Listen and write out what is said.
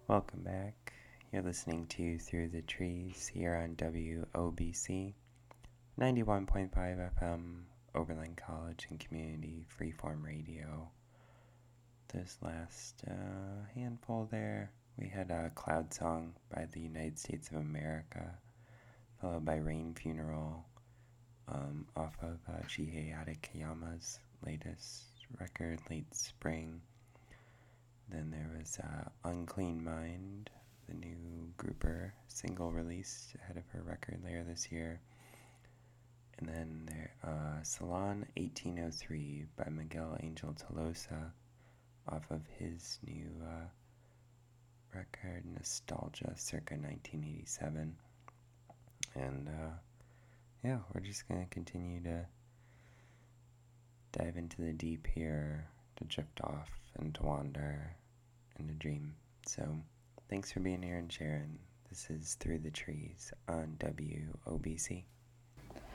Welcome back. You're listening to Through the Trees here on WOBC 91.5 FM, Oberlin College and Community Freeform Radio. This last handful there, we had a Cloud Song by the United States of America, followed by Rain Funeral off of Chihei Adekayama's latest record, Late Spring. Then there was Unclean Mind, the new grouper single released ahead of her record later this year. And then there, Salon 1803 by Miguel Angel Tolosa off of his new record, Nostalgia, circa 1987. And yeah, we're just going to continue to dive into the deep here, to drift off and to wander and to dream. So thanks for being here and sharing. This is Through the Trees on WOBC.